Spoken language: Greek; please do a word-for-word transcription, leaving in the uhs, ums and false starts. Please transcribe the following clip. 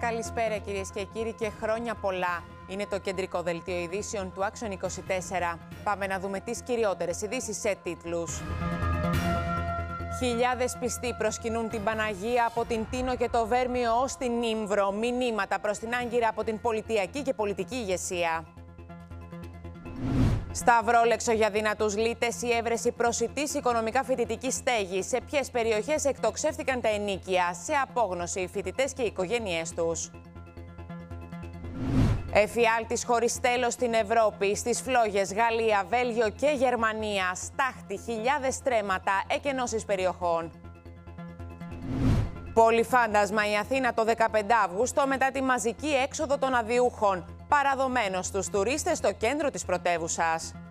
Καλησπέρα κυρίες και κύριοι και χρόνια πολλά. Είναι το κεντρικό δελτίο ειδήσεων του Action είκοσι τέσσερα. Πάμε να δούμε τις κυριότερες ειδήσεις σε τίτλους. Χιλιάδες πιστοί προσκυνούν την Παναγία από την Τίνο και το Βέρμιο ως την Ήμβρο. Μηνύματα προς την Άγκυρα από την πολιτιακή και πολιτική ηγεσία. Σταυρόλεξο για δυνατούς λύτες, η έβρεση προσιτής οικονομικά φοιτητικής στέγης. Σε ποιες περιοχές εκτοξεύτηκαν τα ενοίκια, σε απόγνωση οι φοιτητές και οι οικογένειές τους. Εφιάλτης χωρίς τέλος στην Ευρώπη, στις φλόγες Γαλλία, Βέλγιο και Γερμανία. Στάχτη χιλιάδες στρέμματα, εκενώσεις περιοχών. Πολυφάντασμα η Αθήνα το δεκαπέντε Αυγούστου μετά τη μαζική έξοδο των αδιούχων. Παραδομένο στους τουρίστες στο κέντρο της πρωτεύουσας.